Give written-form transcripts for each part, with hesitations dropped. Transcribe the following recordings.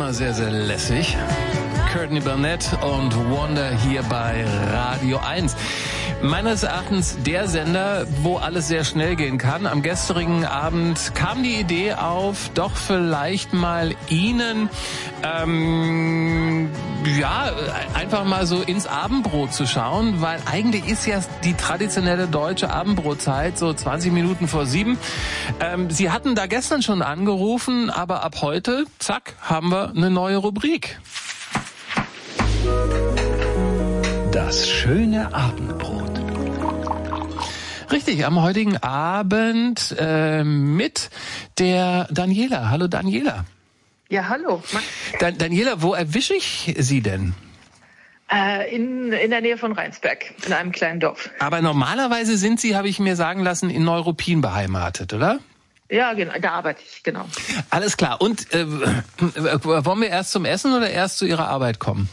immer sehr, sehr lässig. Courtney Barnett und Wonder hier bei Radio 1. Meines Erachtens der Sender, wo alles sehr schnell gehen kann. Am gestrigen Abend kam die Idee auf, doch vielleicht mal Ihnen einfach mal so ins Abendbrot zu schauen, weil eigentlich ist ja die traditionelle deutsche Abendbrotzeit so 20 Minuten vor 7. Sie hatten da gestern schon angerufen, aber ab heute, zack, haben wir eine neue Rubrik. Das schöne Abendbrot. Richtig, am heutigen Abend mit der Daniela. Hallo Daniela. Ja, hallo. Daniela, wo erwische ich Sie denn? In der Nähe von Rheinsberg, in einem kleinen Dorf. Aber normalerweise sind Sie, habe ich mir sagen lassen, in Neuruppin beheimatet, oder? Ja, genau, da arbeite ich, genau. Alles klar. Und wollen wir erst zum Essen oder erst zu Ihrer Arbeit kommen?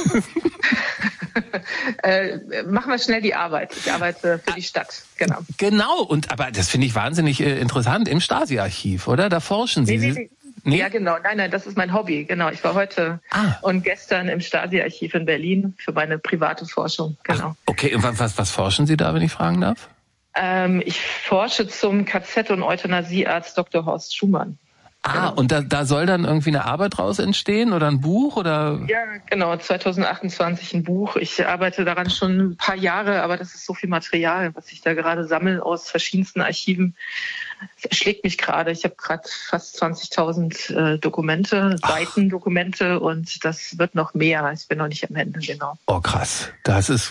Machen wir schnell die Arbeit. Ich arbeite für die Stadt, genau. Genau, aber das finde ich wahnsinnig interessant im Stasi-Archiv, oder? Da forschen Sie. Nee? Ja, genau. Nein, das ist mein Hobby. Genau. Ich war heute und gestern im Stasi-Archiv in Berlin für meine private Forschung. Genau. Ach, okay, und was forschen Sie da, wenn ich fragen darf? Ich forsche zum KZ- und Euthanasiearzt Dr. Horst Schumann. Genau. Und da soll dann irgendwie eine Arbeit draus entstehen oder ein Buch oder? Ja, genau, 2028 ein Buch. Ich arbeite daran schon ein paar Jahre, aber das ist so viel Material, was ich da gerade sammle aus verschiedensten Archiven. Es erschlägt mich gerade. Ich habe gerade fast 20.000 Dokumente, Seitendokumente und das wird noch mehr. Ich bin noch nicht am Ende, genau. Oh krass, das ist,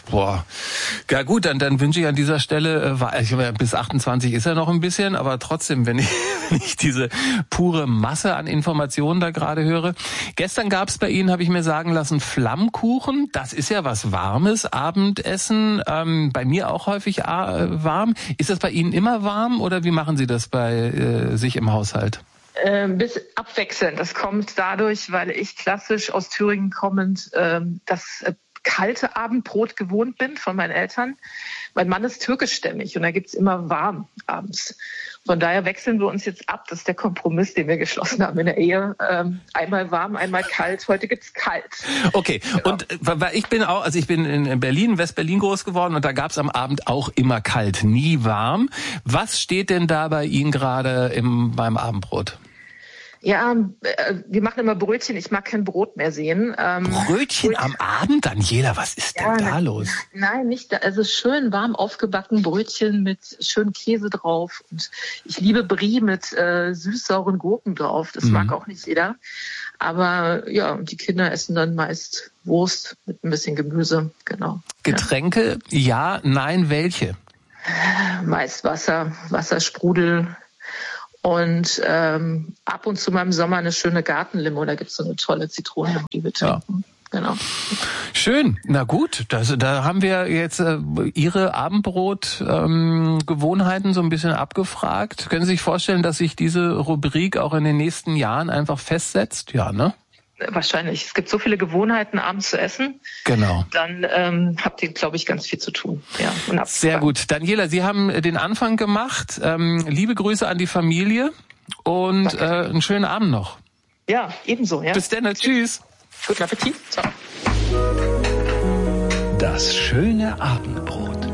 Ja gut, dann wünsche ich an dieser Stelle, bis 28 ist ja noch ein bisschen, aber trotzdem, wenn ich diese pure Masse an Informationen da gerade höre. Gestern gab es bei Ihnen, habe ich mir sagen lassen, Flammkuchen. Das ist ja was Warmes, Abendessen. Bei mir auch häufig warm. Ist das bei Ihnen immer warm oder wie machen Sie das bei sich im Haushalt? Bis abwechselnd. Das kommt dadurch, weil ich klassisch aus Thüringen kommend das kalte Abendbrot gewohnt bin von meinen Eltern. Mein Mann ist türkischstämmig und da gibt's immer warm abends. Von daher wechseln wir uns jetzt ab. Das ist der Kompromiss, den wir geschlossen haben in der Ehe. Einmal warm, einmal kalt. Heute gibt's kalt. Okay. Genau. Und weil ich bin in Berlin, West-Berlin groß geworden und da gab's am Abend auch immer kalt, nie warm. Was steht denn da bei Ihnen gerade beim Abendbrot? Ja, wir machen immer Brötchen. Ich mag kein Brot mehr sehen. Brötchen am Abend? Daniela, was ist denn da los? Nein, nicht. Also schön warm aufgebacken Brötchen mit schön Käse drauf. Und ich liebe Brie mit süß-sauren Gurken drauf. Das mag auch nicht jeder. Aber ja, und die Kinder essen dann meist Wurst mit ein bisschen Gemüse. Genau. Getränke? Ja, nein, welche? Meist Wassersprudel. Und ab und zu mal im Sommer eine schöne Gartenlimo. Da gibt's so eine tolle Zitrone, die wir trinken. Ja. Genau. Schön. Na gut, da haben wir jetzt Ihre Abendbrot-Gewohnheiten so ein bisschen abgefragt. Können Sie sich vorstellen, dass sich diese Rubrik auch in den nächsten Jahren einfach festsetzt? Ja, ne? Wahrscheinlich. Es gibt so viele Gewohnheiten, abends zu essen. Genau. Dann habt ihr, glaube ich, ganz viel zu tun. Ja, und sehr gut. Daniela, Sie haben den Anfang gemacht. Liebe Grüße an die Familie und einen schönen Abend noch. Ja, ebenso. Ja. Bis dann. Tschüss. Guten Appetit. Ciao. Das schöne Abendbrot.